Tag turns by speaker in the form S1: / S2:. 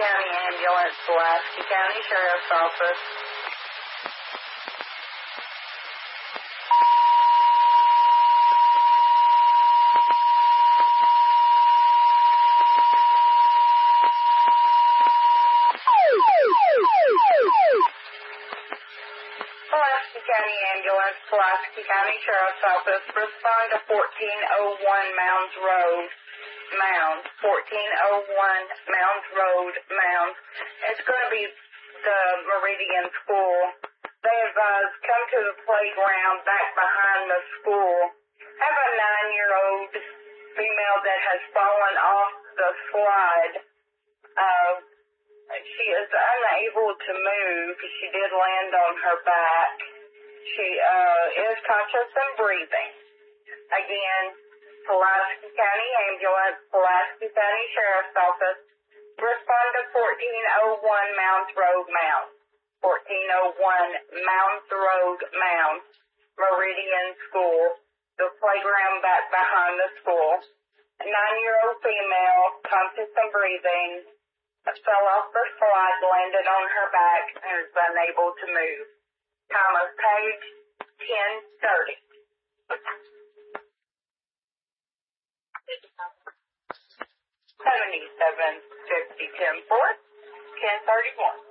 S1: County Ambulance, Pulaski County Sheriff's Office. Pulaski County Ambulance, Pulaski County Sheriff's Office, respond to 1401 Mounds Road, Mounds. 1401 Mounds Road, Mounds. It's going to be the Meridian School. They advise come to the playground back behind the school. Have a 9-year-old female that has fallen off the slide. She is unable to move. She did land on her back. She is conscious and breathing. Again, Pulaski County Ambulance, Pulaski County Sheriff's Office, respond to 1401 Mounds Road, Mounds. 1401 Mounds Road, Mounds, Meridian School, the playground back behind the school. A 9-year-old female, conscious and breathing, fell off the slide, landed on her back, and is unable to move. Time of page 10:30. 7750 10-4, 1031.